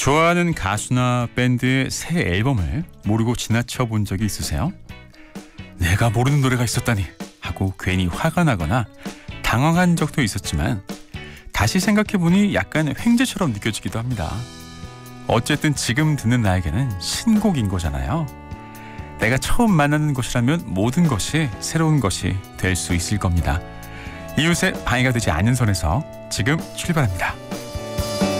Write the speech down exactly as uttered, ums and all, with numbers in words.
좋아하는 가수나 밴드의 새 앨범을 모르고 지나쳐 본 적이 있으세요? 내가 모르는 노래가 있었다니 하고 괜히 화가 나거나 당황한 적도 있었지만 다시 생각해보니 약간 횡재처럼 느껴지기도 합니다. 어쨌든 지금 듣는 나에게는 신곡인 거잖아요. 내가 처음 만나는 것이라면 모든 것이 새로운 것이 될 수 있을 겁니다. 이웃의 방해가 되지 않는 선에서 지금 출발합니다.